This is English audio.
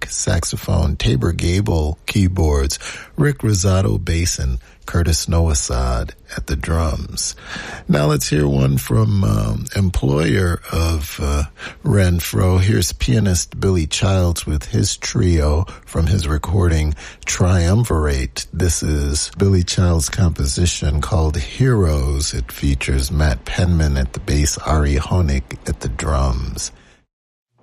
saxophone, Tabor Gable keyboards, Rick Rosado bass, and Curtis Noasad at the drums. Now let's hear one from employer of Renfro. Here's pianist Billy Childs with his trio from his recording Triumvirate. This is Billy Childs' composition called Heroes. It features Matt Penman at the bass, Ari Honig at the drums.